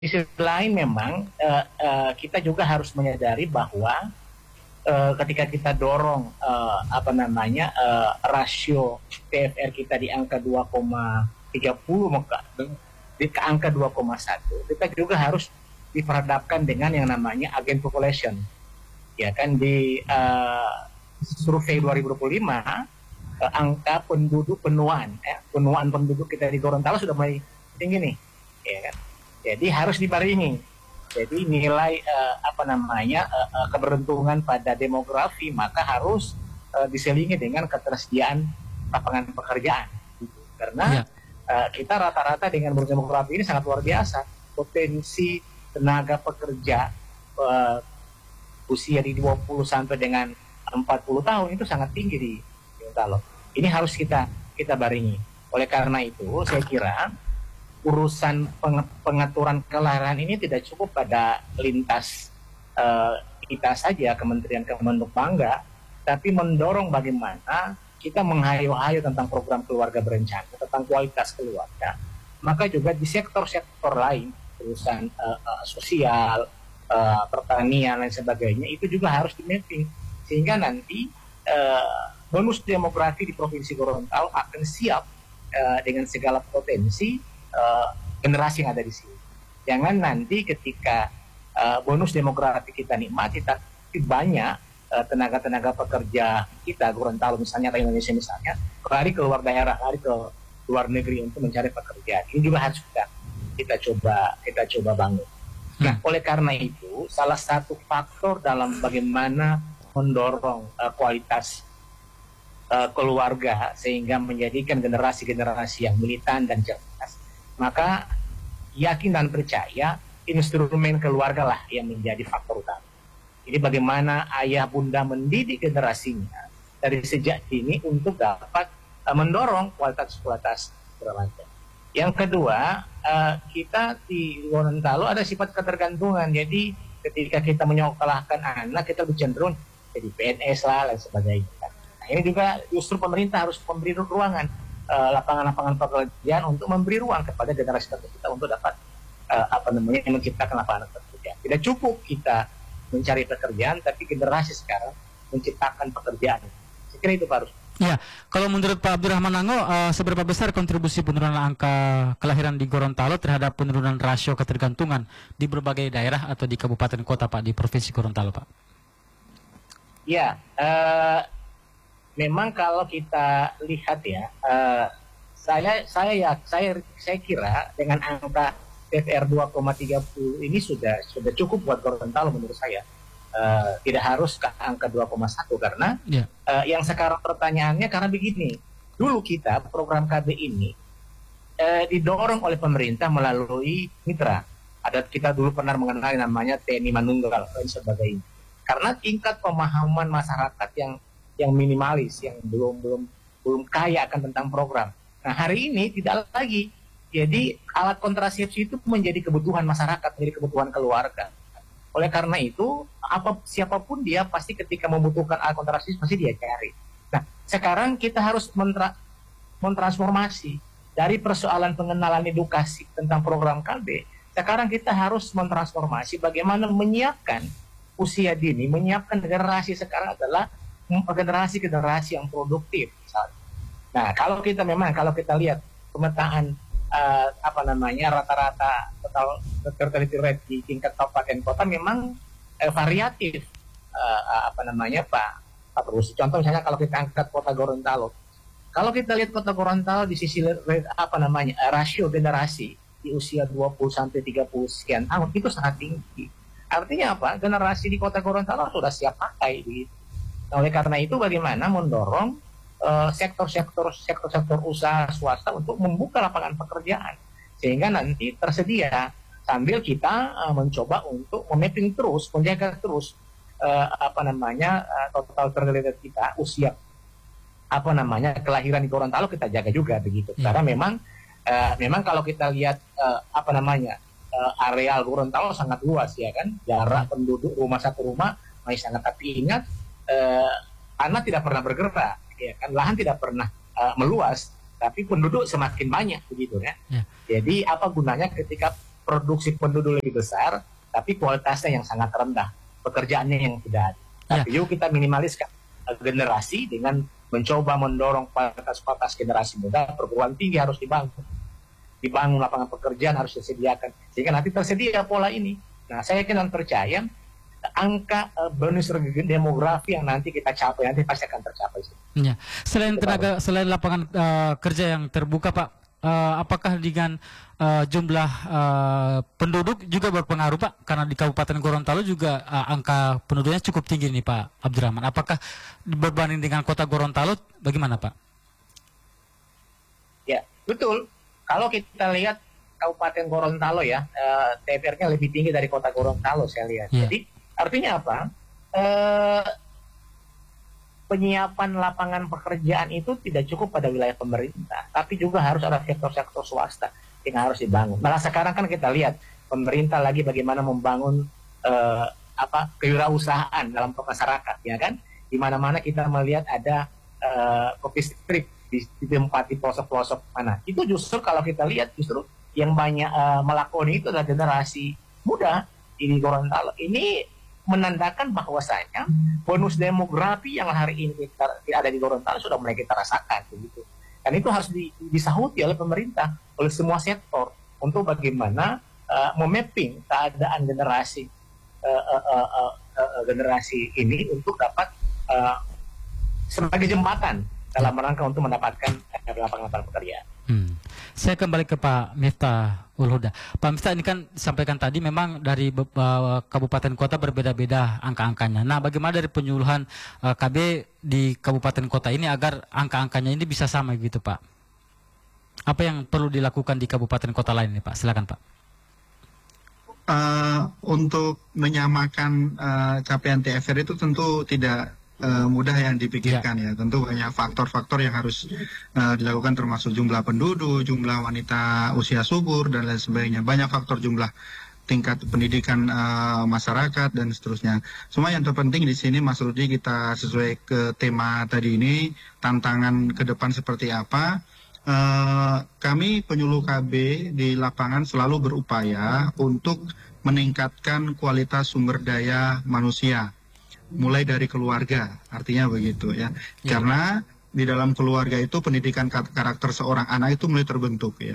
sisi lain memang kita juga harus menyadari bahwa ketika kita dorong rasio TFR kita di angka 2,30 di ke angka 2,1, kita juga harus diperhadapkan dengan yang namanya agen population. Ya kan, di survei 2025 angka penduduk penuaan penduduk kita di Gorontalo sudah mulai tinggi nih, ya kan. Jadi harus dibarengi. Jadi nilai keberuntungan pada demografi maka harus diselingi dengan ketersediaan lapangan pekerjaan. Karena kita rata-rata dengan berdemografi ini sangat luar biasa. Potensi tenaga pekerja usia di 20 sampai dengan 40 tahun itu sangat tinggi di Gorontalo. Ini harus kita barengi. Oleh karena itu, saya kira urusan pengaturan kelahiran ini tidak cukup pada lintas kita saja, Kementerian Kemenbangga, tapi mendorong bagaimana kita menghayu-hayu tentang program keluarga berencana, tentang kualitas keluarga. Maka juga di sektor-sektor lain, urusan sosial, pertanian dan sebagainya, itu juga harus di-mapping sehingga nanti bonus demografi di Provinsi Gorontalo akan siap dengan segala potensi generasi yang ada di sini. Jangan nanti ketika bonus demografi kita nikmati, tapi banyak tenaga-tenaga pekerja kita Gorontalo misalnya atau Indonesia misalnya lari keluar daerah, lari ke luar negeri untuk mencari pekerjaan. Ini juga harus kita coba bangun. Nah, oleh karena itu salah satu faktor dalam bagaimana mendorong kualitas keluarga sehingga menjadikan generasi-generasi yang militan dan cerdas, maka yakin dan percaya instrumen keluarga lah yang menjadi faktor utama. Jadi bagaimana ayah bunda mendidik generasinya dari sejak dini untuk dapat mendorong kualitas keluarga. Yang kedua, kita di Gorontalo ada sifat ketergantungan. Jadi ketika kita menyekolahkan anak, kita lebih cenderung jadi PNS lah dan sebagainya. Nah, ini juga justru pemerintah harus memberi ruangan, lapangan-lapangan pekerjaan untuk memberi ruang kepada generasi kita untuk dapat menciptakan lapangan pekerjaan. Tidak cukup kita mencari pekerjaan, tapi generasi sekarang menciptakan pekerjaan. Saya kira itu Pak Rus. Ya, kalau menurut Pak Abdurrahman Nango, seberapa besar kontribusi penurunan angka kelahiran di Gorontalo terhadap penurunan rasio ketergantungan di berbagai daerah atau di kabupaten kota Pak di Provinsi Gorontalo Pak? Ya, memang kalau kita lihat ya, saya kira dengan angka TFR 2,30 ini sudah cukup buat Gorontalo menurut saya. Tidak harus ke angka 2,1 karena yang sekarang pertanyaannya karena begini, dulu kita program KB ini didorong oleh pemerintah melalui mitra. Kita dulu pernah mengenal namanya TNI Manunggal dan sebagainya. Karena tingkat pemahaman masyarakat yang minimalis, yang belum kaya akan tentang program. Nah, hari ini tidak lagi. Jadi alat kontrasepsi itu menjadi kebutuhan masyarakat, menjadi kebutuhan keluarga. Oleh karena itu, siapapun dia pasti ketika membutuhkan alat kontrasepsi pasti dia cari. Nah, sekarang kita harus mentransformasi dari persoalan pengenalan edukasi tentang program KB. Sekarang kita harus mentransformasi bagaimana menyiapkan usia dini, menyiapkan generasi sekarang adalah generasi yang produktif. Misalnya. Nah, kalau kita lihat pemetaan rata-rata total fertility rate di tingkat kabupaten kota memang variatif. Pak Terus contoh misalnya kalau kita angkat kota Gorontalo, kalau kita lihat kota Gorontalo di sisi rasio generasi di usia 20 sampai 30 sekian tahun itu sangat tinggi. Artinya apa? Generasi di kota Gorontalo sudah siap pakai begitu. Nah, oleh karena itu bagaimana mendorong sektor-sektor usaha swasta untuk membuka lapangan pekerjaan sehingga nanti tersedia sambil kita mencoba untuk memapping terus, menjaga terus total fertility kita, usia kelahiran di Gorontalo kita jaga juga begitu. Karena memang kalau kita lihat areal Gorontalo sangat luas ya kan, jarak penduduk satu rumah masih sangat, tapi ingat tanah tidak pernah bergerak. Ya kan, lahan tidak pernah meluas, tapi penduduk semakin banyak begitu ya. Jadi apa gunanya ketika produksi penduduk lebih besar, tapi kualitasnya yang sangat rendah, pekerjaannya yang tidak ada. Tapi yuk kita minimaliskan generasi dengan mencoba mendorong kualitas generasi muda. Perguruan tinggi harus dibangun lapangan pekerjaan harus disediakan, sehingga nanti tersedia pola ini. Nah, saya yakin dan percaya angka bonus demografi yang nanti kita capai nanti pasti akan tercapai. Ya. Selain lapangan kerja yang terbuka, Pak, apakah dengan jumlah penduduk juga berpengaruh, Pak? Karena di Kabupaten Gorontalo juga angka penduduknya cukup tinggi nih, Pak Abdurrahman. Apakah berbanding dengan Kota Gorontalo bagaimana, Pak? Ya, betul. Kalau kita lihat Kabupaten Gorontalo ya, TPR-nya lebih tinggi dari Kota Gorontalo saya lihat. Ya. Jadi artinya apa? Penyiapan lapangan pekerjaan itu tidak cukup pada wilayah pemerintah, tapi juga harus ada sektor-sektor swasta yang harus dibangun. Malah sekarang kan kita lihat pemerintah lagi bagaimana membangun kewirausahaan dalam masyarakat, ya kan? Di mana-mana kita melihat ada kopi strip di tempat di pelosok-pelosok mana. Itu justru kalau kita lihat justru yang banyak melakoni itu adalah generasi muda di Gorontalo. Ini menandakan bahwasanya bonus demografi yang hari ini kita ada di Gorontalo sudah mulai kita rasakan begitu. Dan itu harus disahuti oleh pemerintah, oleh semua sektor untuk bagaimana memapping keadaan generasi ini untuk dapat sebagai jembatan dalam rangka untuk mendapatkan lapangan pekerjaan. Saya kembali ke Pak Miftah Ulhuda. Pak Miftah, ini kan disampaikan tadi memang dari kabupaten kota berbeda-beda angka-angkanya. Nah, bagaimana dari penyuluhan KB di kabupaten kota ini agar angka-angkanya ini bisa sama gitu, Pak? Apa yang perlu dilakukan di kabupaten kota lain nih, Pak? Silakan, Pak. Untuk menyamakan capaian TFR itu tentu tidak mudah yang dipikirkan ya. Tentu banyak faktor-faktor yang harus dilakukan, termasuk jumlah penduduk, jumlah wanita usia subur dan lain sebagainya. Banyak faktor, jumlah tingkat pendidikan masyarakat dan seterusnya. Semua yang terpenting di sini, Mas Rudi, kita sesuai ke tema tadi ini, tantangan ke depan seperti apa. Kami penyuluh KB di lapangan selalu berupaya untuk meningkatkan kualitas sumber daya manusia, mulai dari keluarga, artinya begitu ya. Karena di dalam keluarga itu pendidikan karakter seorang anak itu mulai terbentuk ya.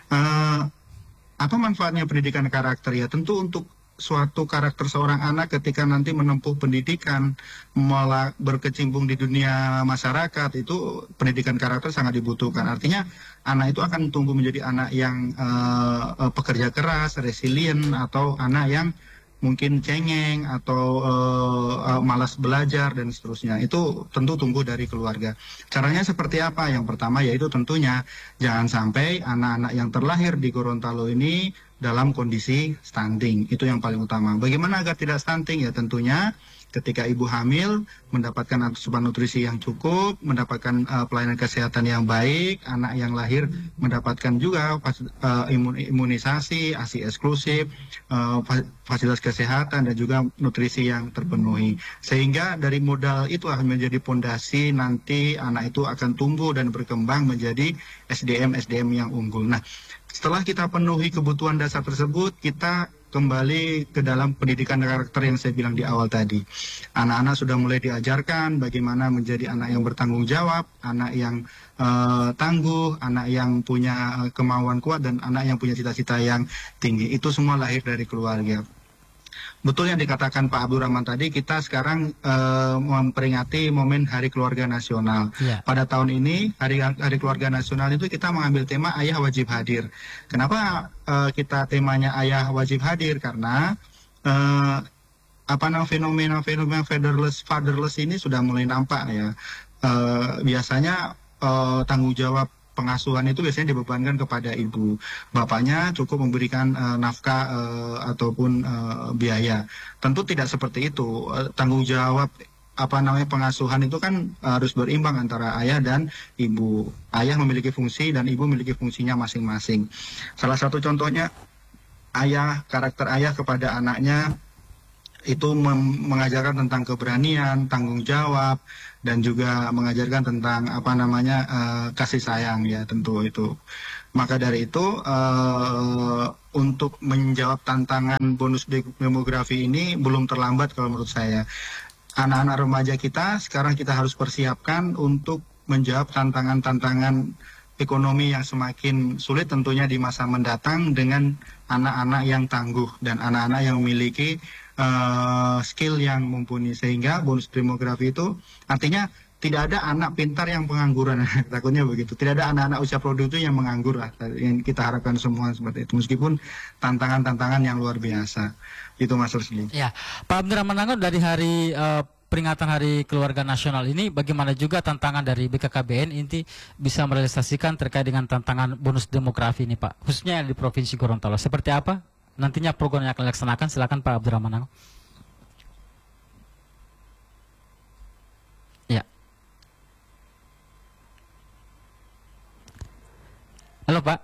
Apa manfaatnya pendidikan karakter ya? Tentu untuk suatu karakter seorang anak ketika nanti menempuh pendidikan, malah berkecimpung di dunia masyarakat, itu pendidikan karakter sangat dibutuhkan. Artinya anak itu akan tumbuh menjadi anak yang pekerja keras, resilient, atau anak yang mungkin cengeng atau malas belajar dan seterusnya. Itu tentu tumbuh dari keluarga. Caranya seperti apa? Yang pertama yaitu tentunya jangan sampai anak-anak yang terlahir di Gorontalo ini dalam kondisi stunting. Itu yang paling utama. Bagaimana agar tidak stunting? Ya tentunya ketika ibu hamil mendapatkan asupan nutrisi yang cukup, mendapatkan pelayanan kesehatan yang baik, anak yang lahir mendapatkan juga imunisasi, ASI eksklusif, fasilitas kesehatan dan juga nutrisi yang terpenuhi. Sehingga dari modal itu akan menjadi pondasi nanti anak itu akan tumbuh dan berkembang menjadi SDM yang unggul. Nah, setelah kita penuhi kebutuhan dasar tersebut, kita kembali ke dalam pendidikan karakter yang saya bilang di awal tadi. Anak-anak sudah mulai diajarkan bagaimana menjadi anak yang bertanggung jawab, anak yang tangguh, anak yang punya kemauan kuat, dan anak yang punya cita-cita yang tinggi. Itu semua lahir dari keluarga. Betul yang dikatakan Pak Abdurrahman tadi, kita sekarang memperingati momen Hari Keluarga Nasional. Pada tahun ini, Hari Keluarga Nasional itu kita mengambil tema Ayah Wajib Hadir. Kenapa kita temanya Ayah Wajib Hadir? Karena fenomena fatherless ini sudah mulai nampak ya. Biasanya tanggung jawab pengasuhan itu biasanya dibebankan kepada ibu. Bapaknya cukup memberikan nafkah ataupun biaya. Tentu tidak seperti itu. Tanggung jawab pengasuhan itu kan harus berimbang antara ayah dan ibu. Ayah memiliki fungsi dan ibu memiliki fungsinya masing-masing. Salah satu contohnya karakter ayah kepada anaknya itu mengajarkan tentang keberanian, tanggung jawab, dan juga mengajarkan tentang kasih sayang ya tentu itu. Maka dari itu untuk menjawab tantangan bonus demografi ini belum terlambat kalau menurut saya. Anak-anak remaja kita sekarang kita harus persiapkan untuk menjawab tantangan-tantangan ekonomi yang semakin sulit tentunya di masa mendatang dengan anak-anak yang tangguh dan anak-anak yang memiliki skill yang mumpuni, sehingga bonus demografi itu artinya tidak ada anak pintar yang pengangguran. Takutnya begitu, tidak ada anak-anak usia produktif yang menganggur lah, yang kita harapkan semua seperti itu, meskipun tantangan-tantangan yang luar biasa itu Mas Rusli. Ya, Pak Abdurrahman Nango, dari hari peringatan Hari Keluarga Nasional ini, bagaimana juga tantangan dari BKKBN inti bisa merealisasikan terkait dengan tantangan bonus demografi ini, Pak, khususnya di Provinsi Gorontalo? Seperti apa nantinya program yang akan dilaksanakan? Silakan Pak Abdurrahman Nango. Ya. Halo Pak.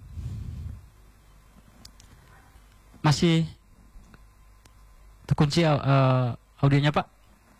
Masih terkunci audionya Pak?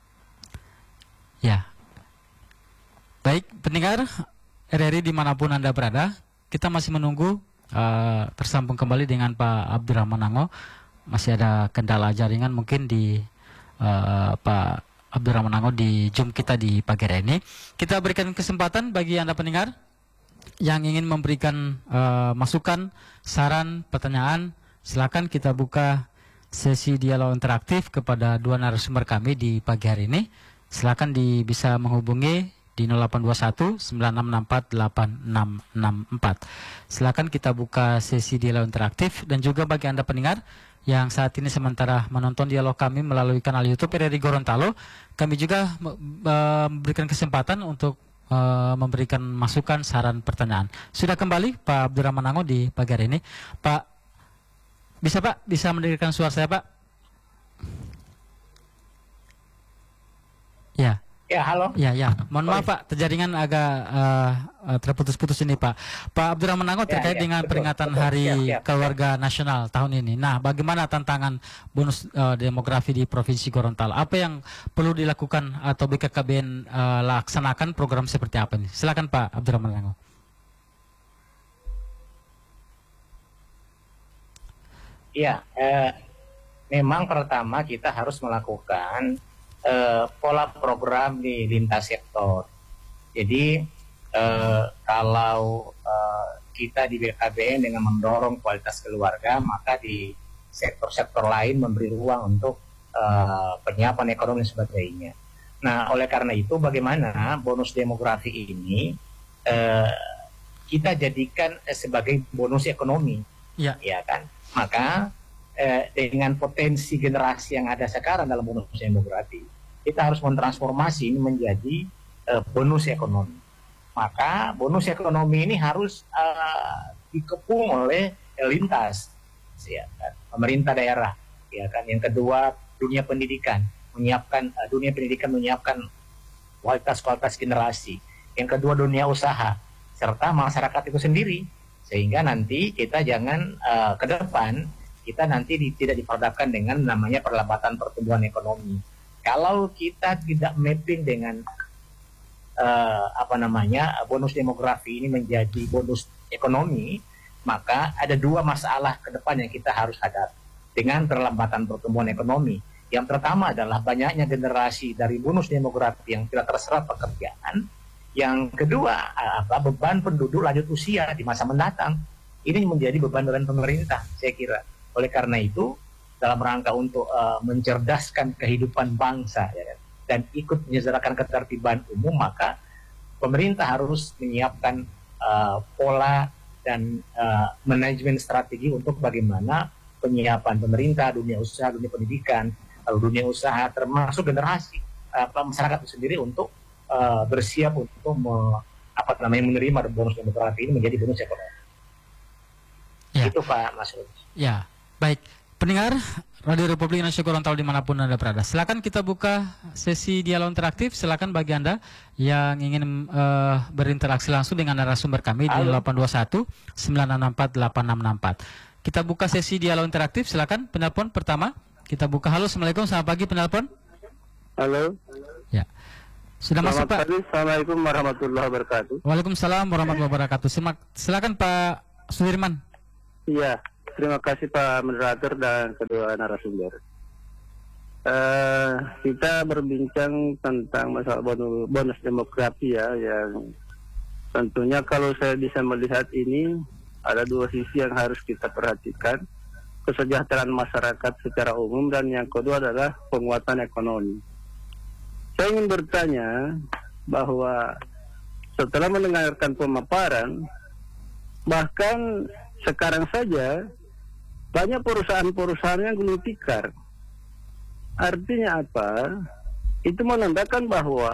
Ya. Baik, pendengar RRI dimanapun Anda berada, kita masih menunggu tersambung kembali dengan Pak Abdurrahman Nango. Masih ada kendala jaringan mungkin di Pak Abdurrahman Nango di Zoom kita di pagi hari ini. Kita berikan kesempatan bagi Anda pendengar yang ingin memberikan masukan, saran, pertanyaan. Silakan kita buka sesi dialog interaktif kepada dua narasumber kami di pagi hari ini. Silakan bisa menghubungi di 0821 9664 8664. Silakan kita buka sesi dialog interaktif. Dan juga bagi Anda pendengar yang saat ini sementara menonton dialog kami melalui kanal YouTube RRI Gorontalo, kami juga memberikan kesempatan untuk memberikan masukan, saran, pertanyaan. Sudah kembali Pak Abdurrahman Nango di pagi hari ini. Pak, bisa mendengarkan suara saya, Pak? Ya. Ya, halo. Ya. Mohon maaf Pak, terjaringan agak terputus-putus ini Pak. Pak Abdurrahman Nango, terkait dengan peringatan Hari Keluarga Nasional tahun ini. Nah, bagaimana tantangan bonus demografi di Provinsi Gorontalo? Apa yang perlu dilakukan atau BKKBN laksanakan program seperti apa ini? Silakan Pak Abdurrahman Nango. Ya, memang pertama kita harus melakukan pola program di lintas sektor. Jadi kalau kita di BKKBN dengan mendorong kualitas keluarga, maka di sektor-sektor lain memberi ruang untuk penyiapan ekonomi dan sebagainya. Nah, oleh karena itu bagaimana bonus demografi ini kita jadikan sebagai bonus ekonomi, ya kan? Maka dengan potensi generasi yang ada sekarang dalam bonus demografi, kita harus mentransformasi ini menjadi bonus ekonomi. Maka bonus ekonomi ini harus dikepung oleh lintas, ya kan? Pemerintah daerah, ya kan. Yang kedua, dunia pendidikan menyiapkan kualitas generasi. Yang kedua, dunia usaha serta masyarakat itu sendiri, sehingga nanti kita jangan ke depan kita nanti tidak diperhadapkan dengan namanya perlambatan pertumbuhan ekonomi. Kalau kita tidak mapping dengan bonus demografi ini menjadi bonus ekonomi, maka ada dua masalah ke depan yang kita harus hadapi dengan perlambatan pertumbuhan ekonomi. Yang pertama adalah banyaknya generasi dari bonus demografi yang tidak terserap pekerjaan. Yang kedua, beban penduduk lanjut usia di masa mendatang. Ini menjadi beban pemerintah, saya kira. Oleh karena itu, dalam rangka untuk mencerdaskan kehidupan bangsa, ya kan, dan ikut menyelenggarakan ketertiban umum, maka pemerintah harus menyiapkan pola dan manajemen strategi untuk bagaimana penyiapan pemerintah, dunia usaha, dunia pendidikan, lalu dunia usaha termasuk generasi masyarakat itu sendiri untuk bersiap untuk menerima bonus demografi ini menjadi bonus ekonomi. Ya. Itu Pak Mas Rudi. Ya. Baik, pendengar Radio Republik Indonesia Gorontalo dimanapun Anda berada, silakan kita buka sesi dialog interaktif. Silakan bagi Anda yang ingin berinteraksi langsung dengan narasumber kami di 821 964 8664. Kita buka sesi dialog interaktif. Silakan penelpon pertama Kita buka. Halo, Assalamualaikum, selamat pagi penelpon. Halo. Ya. Sudah masuk, Pak. Assalamualaikum warahmatullahi wabarakatuh. Waalaikumsalam warahmatullahi wabarakatuh. Silakan Pak Sudirman. Iya, terima kasih Pak moderator dan kedua narasumber. Kita berbincang tentang masalah bonus demografi ya, yang tentunya kalau saya bisa melihat ini ada dua sisi yang harus kita perhatikan, kesejahteraan masyarakat secara umum dan yang kedua adalah penguatan ekonomi. Saya ingin bertanya bahwa setelah mendengarkan pemaparan, bahkan sekarang saja banyak perusahaan-perusahaan yang gulung tikar. Artinya apa? Itu menandakan bahwa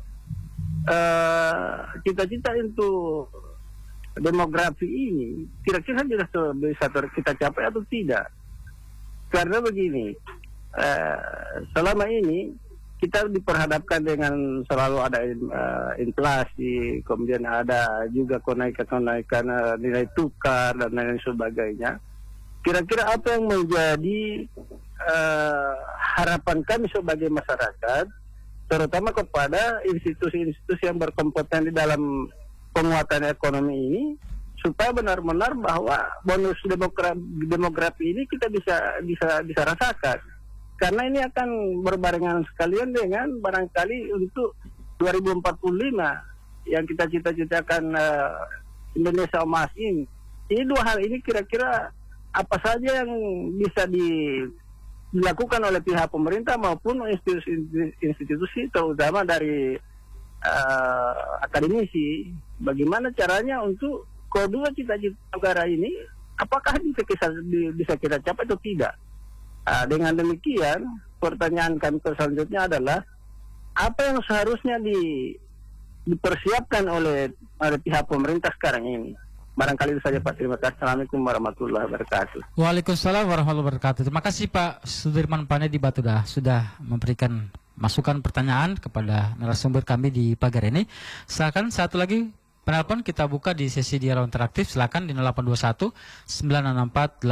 cita-cita untuk demografi ini kira-kira bisa kita capai atau tidak. Karena begini, selama ini kita diperhadapkan dengan selalu ada inflasi, kemudian ada juga kenaikan nilai tukar dan lain sebagainya. Kira-kira apa yang menjadi harapan kami sebagai masyarakat, terutama kepada institusi-institusi yang berkompeten di dalam penguatan ekonomi ini, supaya benar-benar bahwa bonus demografi ini kita bisa rasakan. Karena ini akan berbarengan sekalian dengan barangkali untuk 2045 yang kita cita-citakan Indonesia emas ini. Ini dua hal ini kira-kira apa saja yang bisa dilakukan oleh pihak pemerintah maupun institusi terutama dari akademisi. Bagaimana caranya untuk kedua cita-cita negara ini apakah bisa kita capai atau tidak? Dengan demikian, pertanyaan kami selanjutnya adalah apa yang seharusnya dipersiapkan oleh pihak pemerintah sekarang ini? Barangkali itu saja Pak. Terima kasih. Assalamualaikum warahmatullahi wabarakatuh. Waalaikumsalam warahmatullahi wabarakatuh. Terima kasih Pak Sudirman Pane di Batuda sudah memberikan masukan pertanyaan kepada narasumber kami di pagi hari ini. Silakan satu lagi penelpon kita buka di sesi dialog interaktif. Silakan di 0821 964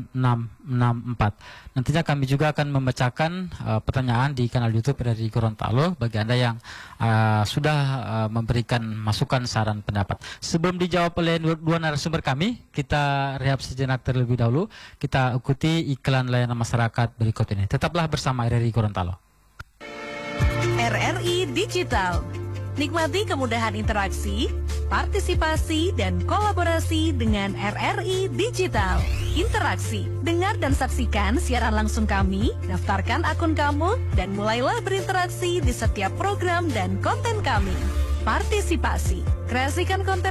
8664. Nantinya kami juga akan membacakan pertanyaan di kanal YouTube dari Gorontalo bagi Anda yang sudah memberikan masukan, saran, pendapat. Sebelum dijawab oleh dua narasumber kami, kita rehat sejenak terlebih dahulu. Kita ikuti iklan layanan masyarakat berikut ini. Tetaplah bersama RRI Gorontalo. RRI Digital. Nikmati kemudahan interaksi, partisipasi, dan kolaborasi dengan RRI Digital. Interaksi, dengar dan saksikan siaran langsung kami, daftarkan akun kamu, dan mulailah berinteraksi di setiap program dan konten kami. Partisipasi, kreasikan konten